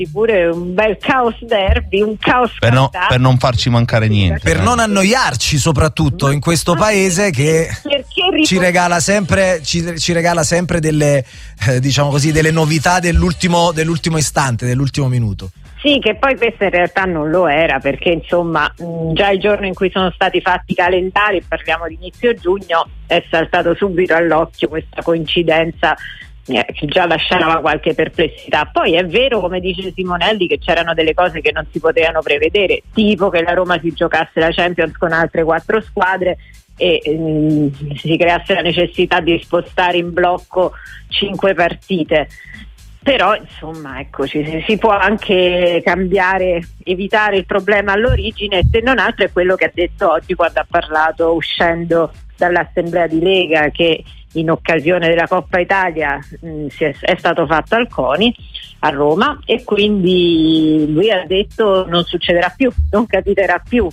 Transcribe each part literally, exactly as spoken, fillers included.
pure un bel caos derby, un caos per, no, per non farci mancare niente, per eh. non annoiarci soprattutto in questo paese che ci regala sempre ci, ci regala sempre delle eh, diciamo così delle novità dell'ultimo dell'ultimo istante, dell'ultimo minuto. Sì, che poi questa in realtà non lo era, perché insomma mh, già il giorno in cui sono stati fatti i calendari, parliamo di inizio giugno, è saltato subito all'occhio questa coincidenza eh, che già lasciava qualche perplessità. Poi è vero, come dice Simonelli, che c'erano delle cose che non si potevano prevedere, tipo che la Roma si giocasse la Champions con altre quattro squadre e mh, si creasse la necessità di spostare in blocco cinque partite. Però insomma ecco, ci, si può anche cambiare, evitare il problema all'origine, se non altro è quello che ha detto oggi quando ha parlato uscendo dall'assemblea di Lega, che in occasione della Coppa Italia mh, si è, è stato fatto al CONI a Roma, e quindi lui ha detto non succederà più, non capiterà più,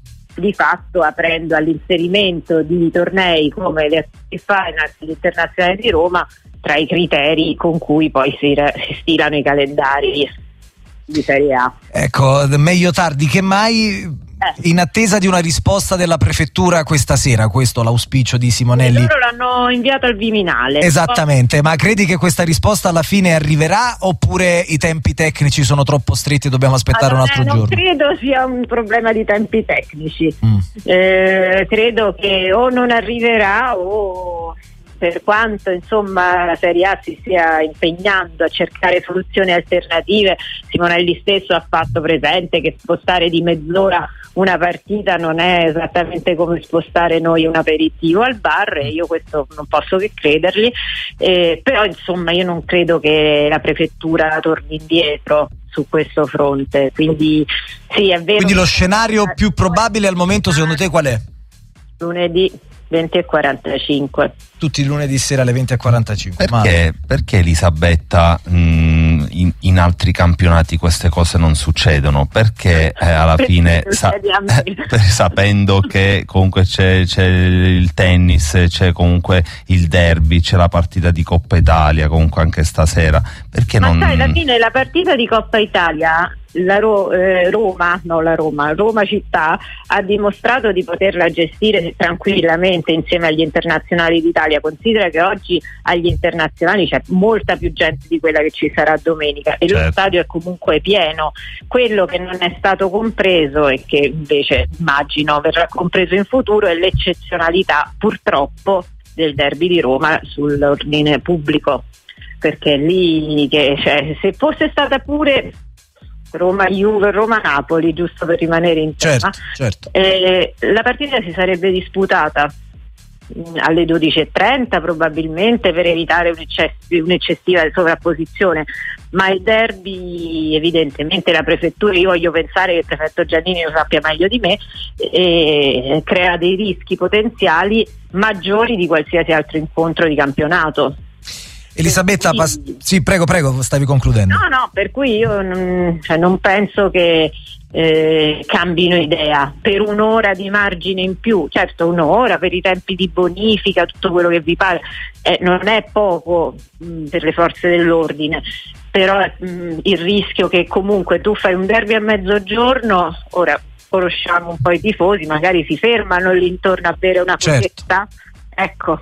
di fatto aprendo all'inserimento di tornei come le Finals internazionali di Roma tra i criteri con cui poi si, si stilano i calendari di Serie A. Ecco, meglio tardi che mai, eh. in attesa di una risposta della prefettura questa sera, questo l'auspicio di Simonelli. E loro l'hanno inviato al Viminale. Esattamente, ma credi che questa risposta alla fine arriverà oppure i tempi tecnici sono troppo stretti e dobbiamo aspettare allora, un altro non giorno? Non credo sia un problema di tempi tecnici, mm. eh, credo che o non arriverà o, per quanto insomma la Serie A si stia impegnando a cercare soluzioni alternative, Simonelli stesso ha fatto presente che spostare di mezz'ora una partita non è esattamente come spostare noi un aperitivo al bar, e io questo non posso che crederli, eh, però insomma io non credo che la prefettura torni indietro su questo fronte, quindi sì, è vero. Quindi lo scenario più probabile al momento secondo te qual è? Lunedì venti e quarantacinque. Tutti i lunedì sera alle venti e quarantacinque. Perché, perché Elisabetta mh, in, in altri campionati queste cose non succedono? Perché eh, alla fine sa, eh, sapendo che comunque c'è, c'è il tennis, c'è comunque il derby, c'è la partita di Coppa Italia comunque anche stasera, perché ma non... sai, alla fine la partita di Coppa Italia la Ro- eh, Roma, no la Roma, Roma città ha dimostrato di poterla gestire tranquillamente insieme agli internazionali d'Italia. Considera che oggi agli internazionali c'è molta più gente di quella che ci sarà domenica e certo. Lo stadio è comunque pieno. Quello che non è stato compreso e che invece immagino verrà compreso in futuro è l'eccezionalità purtroppo del derby di Roma sull'ordine pubblico, perché lì che, cioè, se fosse stata pure Roma-Juve, Roma-Napoli, giusto per rimanere in tema, certo, certo. Eh, la partita si sarebbe disputata mh, alle dodici e trenta probabilmente per evitare un'eccess- un'eccessiva sovrapposizione, ma il derby evidentemente la prefettura, io voglio pensare che il prefetto Giannini lo sappia meglio di me, eh, crea dei rischi potenziali maggiori di qualsiasi altro incontro di campionato. Elisabetta, pas- sì, prego, prego, stavi concludendo. No, no, per cui io non, cioè, non penso che eh, cambino idea per un'ora di margine in più. Certo, un'ora per i tempi di bonifica, tutto quello che vi pare, eh, non è poco mh, per le forze dell'ordine, però mh, il rischio che comunque tu fai un derby a mezzogiorno, ora conosciamo un po' i tifosi, magari si fermano lì intorno a bere una cosetta, certo. Ecco.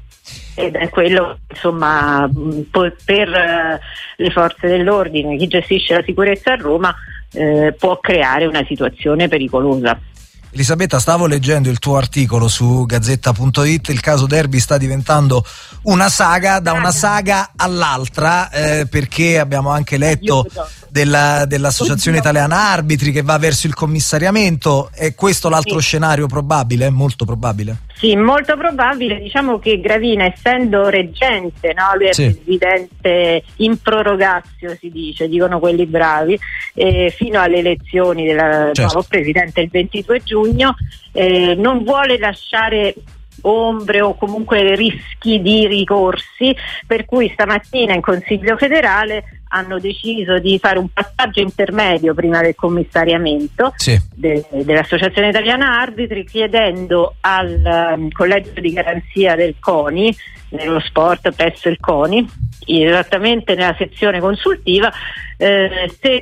Ed è quello insomma per le forze dell'ordine, chi gestisce la sicurezza a Roma eh, può creare una situazione pericolosa. Elisabetta, stavo leggendo il tuo articolo su gazzetta punto it, il caso Derby sta diventando una saga da una saga all'altra, eh, perché abbiamo anche letto della, dell'Associazione Italiana Arbitri che va verso il commissariamento. È questo l'altro sì. scenario probabile? Molto probabile? Sì, molto probabile. Diciamo che Gravina, essendo reggente, no? Lui è sì. presidente in prorogatio, si dice, dicono quelli bravi, eh, fino alle elezioni del certo. nuovo presidente il ventidue giugno, eh, non vuole lasciare ombre o comunque rischi di ricorsi, per cui stamattina in Consiglio federale hanno deciso di fare un passaggio intermedio prima del commissariamento sì. de- dell'Associazione Italiana Arbitri, chiedendo al um, collegio di garanzia del CONI, nello sport presso il CONI, esattamente nella sezione consultiva, eh, se